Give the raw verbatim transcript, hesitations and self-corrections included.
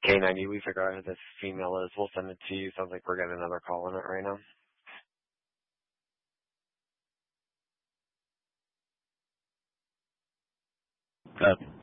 K ninety, we figure out who this female is. We'll send it to you. Sounds like we're getting another call on it right now. Okay.